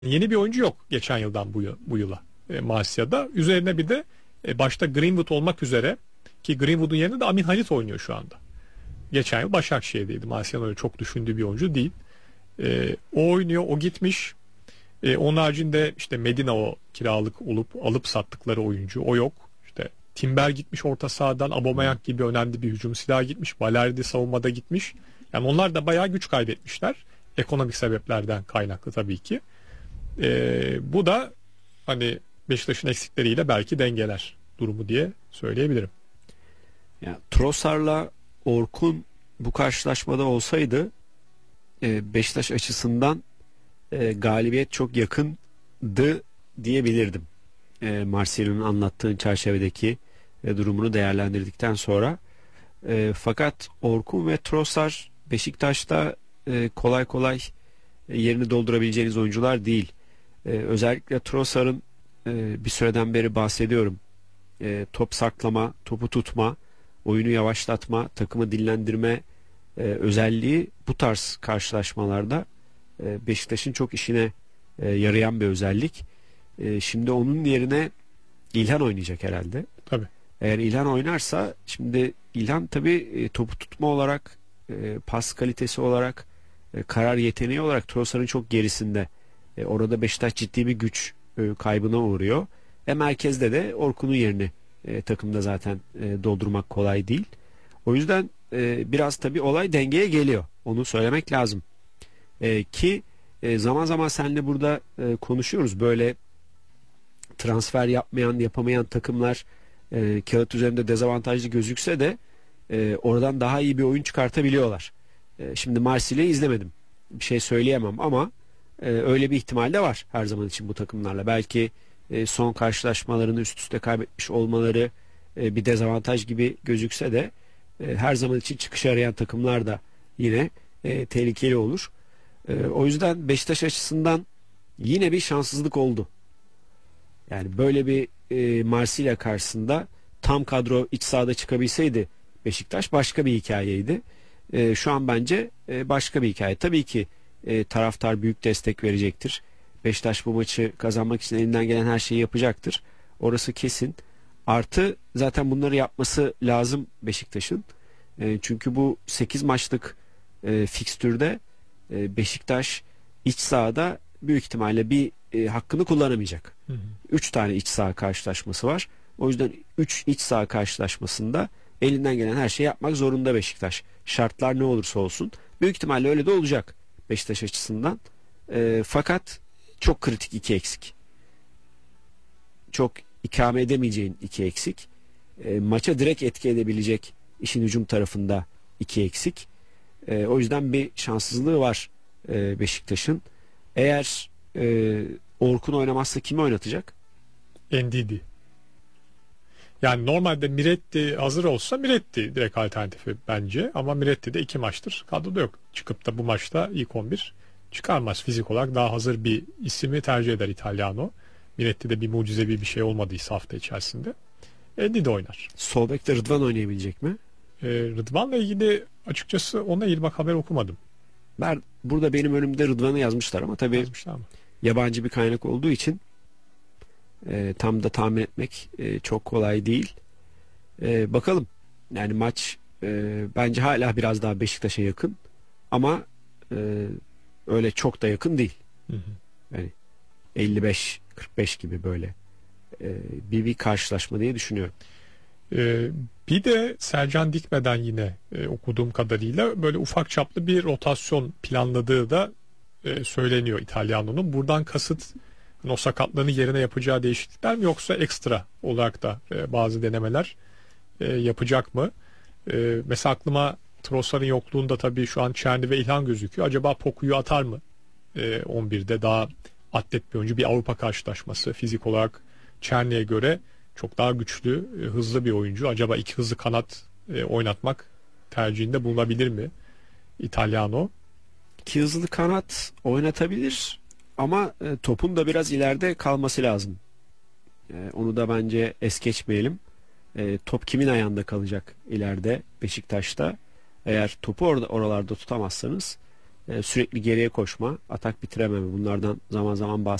Yeni bir oyuncu yok geçen yıldan bu yıla Marsilya'da. Üzerine bir de başta Greenwood olmak üzere, ki Greenwood'un yerine de Amin Halit oynuyor şu anda. Geçen yıl Başakşehir'deydi. Marsilya'nın öyle çok düşündüğü bir oyuncu değil. O oynuyor, o gitmiş. Onun haricinde işte Medina, o kiralık olup alıp sattıkları oyuncu, o yok. İşte Timber gitmiş orta sahadan, Aubameyang gibi önemli bir hücum silahı gitmiş. Valerdi savunmada gitmiş. Yani onlar da bayağı güç kaybetmişler. Ekonomik sebeplerden kaynaklı tabii ki. Bu da hani Beşiktaş'ın eksikleriyle belki dengeler durumu diye söyleyebilirim. Ya Trossard'la Orkun bu karşılaşmada olsaydı Beşiktaş açısından galibiyet çok yakındı diyebilirdim. Marcelo'nun anlattığı çerçevedeki durumunu değerlendirdikten sonra. Fakat Orkun ve Trossard Beşiktaş'ta kolay kolay yerini doldurabileceğiniz oyuncular değil. Özellikle Trossard'ın bir süreden beri bahsediyorum. Top saklama, topu tutma, oyunu yavaşlatma, takımı dinlendirme özelliği bu tarz karşılaşmalarda Beşiktaş'ın çok işine yarayan bir özellik. Şimdi onun yerine İlhan oynayacak herhalde. Tabii. Eğer İlhan oynarsa, şimdi İlhan tabii topu tutma olarak, pas kalitesi olarak, karar yeteneği olarak Trossard'ın çok gerisinde. Orada Beşiktaş ciddi bir güç kaybına uğruyor. Merkezde de Orkun'un yerini takımda zaten doldurmak kolay değil. O yüzden biraz tabii olay dengeye geliyor. Onu söylemek lazım. Ki zaman zaman seninle burada konuşuyoruz. Böyle transfer yapamayan takımlar kağıt üzerinde dezavantajlı gözükse de oradan daha iyi bir oyun çıkartabiliyorlar. Şimdi Marsilya'yı izlemedim. Bir şey söyleyemem ama öyle bir ihtimal de var her zaman için bu takımlarla. Belki son karşılaşmalarını üst üste kaybetmiş olmaları bir dezavantaj gibi gözükse de her zaman için çıkış arayan takımlar da yine tehlikeli olur. O yüzden Beşiktaş açısından yine bir şanssızlık oldu. Yani böyle bir Marsilya karşısında tam kadro iç sahada çıkabilseydi Beşiktaş başka bir hikayeydi. Şu an bence başka bir hikaye. Tabii ki taraftar büyük destek verecektir. Beşiktaş bu maçı kazanmak için elinden gelen her şeyi yapacaktır. Orası kesin. Artı zaten bunları yapması lazım Beşiktaş'ın. Çünkü bu 8 maçlık fikstürde Beşiktaş iç sahada büyük ihtimalle bir hakkını kullanamayacak. 3 tane iç saha karşılaşması var. O yüzden 3 iç saha karşılaşmasında elinden gelen her şeyi yapmak zorunda Beşiktaş. Şartlar ne olursa olsun. Büyük ihtimalle öyle de olacak Beşiktaş açısından. Fakat çok kritik 2 eksik. Çok ikame edemeyeceğin 2 eksik. Maça direkt etki edebilecek işin hücum tarafında 2 eksik. O yüzden bir şanssızlığı var Beşiktaş'ın. Eğer Orkun oynamazsa kimi oynatacak? Ndidi. Yani normalde Miretti hazır olsa Miretti direkt alternatifi bence. Ama Miretti de 2 maçtır kadroda yok. Çıkıp da bu maçta ilk 11 çıkarmaz. Fizik olarak daha hazır bir ismi tercih eder İtalyano. Miretti'de bir mucizevi bir şey olmadıysa hafta içerisinde. Ndidi oynar. Sol bekte Rıdvan oynayabilecek mi? Rıdvan'la ilgili açıkçası ona ilgili bak haber okumadım. Burada benim önümde Rıdvan'ı yazmışlar ama tabii Yazmışlar mı? yabancı bir kaynak olduğu için tam da tahmin etmek çok kolay değil. Bakalım. Yani maç bence hala biraz daha Beşiktaş'a yakın ama öyle çok da yakın değil. Hı hı. Yani 55-45 gibi böyle bir karşılaşma diye düşünüyorum. Bir de Sercan Dikme'den yine okuduğum kadarıyla böyle ufak çaplı bir rotasyon planladığı da söyleniyor İtalyano'nun. Buradan kasıt o sakatlığını yerine yapacağı değişiklikler mi, yoksa ekstra olarak da bazı denemeler yapacak mı? Mesela aklıma Trossard'ın yokluğunda tabii şu an Çerni ve İlhan gözüküyor. Acaba Poku'yu atar mı? 11'de daha atlet bir oyuncu, bir Avrupa karşılaşması. Fizik olarak Çerni'ye göre çok daha güçlü, hızlı bir oyuncu. Acaba iki hızlı kanat oynatmak tercihinde bulunabilir mi İtalyano? İki hızlı kanat oynatabilir ama topun da biraz ileride kalması lazım. Onu da bence es geçmeyelim. Top kimin ayağında kalacak ileride Beşiktaş'ta? Eğer topu oralarda tutamazsanız Sürekli geriye koşma, atak bitirememe, bunlardan zaman zaman